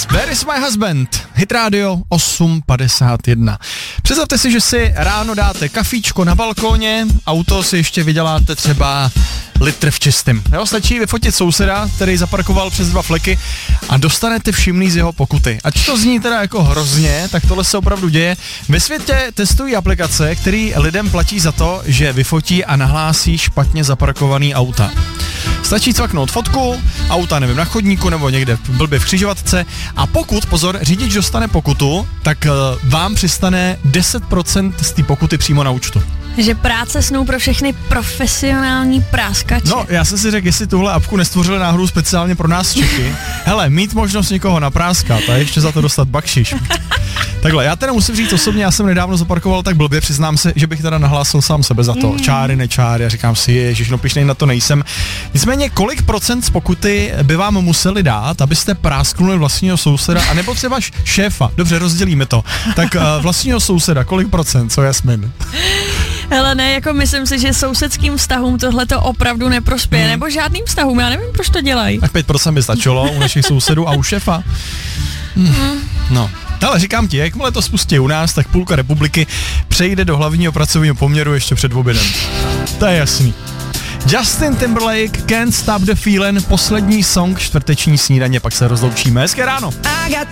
Where is my husband? Hit Radio 8:51. Představte si, že si ráno dáte kafíčko na balkóně, auto si ještě vyděláte třeba litr v čistým. Jo, stačí vyfotit souseda, který zaparkoval přes 2 fleky a dostanete všimný z jeho pokuty. Ať to zní teda jako hrozně, tak tohle se opravdu děje. Ve světě testují aplikace, které lidem platí za to, že vyfotí a nahlásí špatně zaparkovaný auta. Stačí cvaknout fotku, auta, nevím, na chodníku nebo někde blbě v křižovatce a pokud, pozor, řidič dostane pokutu, tak vám přistane 10% z té pokuty přímo na účtu. Že práce snou pro všechny profesionální práskače. No, já jsem si řekl, jestli tuhle apku nestvořili náhodou speciálně pro nás Čechy. Hele, mít možnost někoho napráskat a ještě za to dostat bakšiš. Takhle, já teda musím říct osobně, já jsem nedávno zaparkoval tak blbě, přiznám se, že bych teda nahlásil sám sebe za to. Čáry, nečáry, a říkám si, ježiš, no pyšnej na to nejsem. Nicméně, kolik procent z pokuty by vám museli dát, abyste prásknuli vlastního souseda, anebo třeba šéfa, dobře, rozdělíme to. Tak vlastního souseda, kolik procent, co Jasmin? Hele, ne, jako myslím si, že sousedským vztahům tohle to opravdu neprospěje, nebo žádným vztahům, já nevím, proč to dělají. Tak 5% by stačilo u našich sousedů a u šéfa. No. Ale říkám ti, jakmile to spustí u nás, tak půlka republiky přejde do hlavního pracovního poměru ještě před obědem. To je jasný. Justin Timberlake, Can't Stop the Feeling, poslední song čtvrteční snídaně, pak se rozloučíme. Hezké ráno.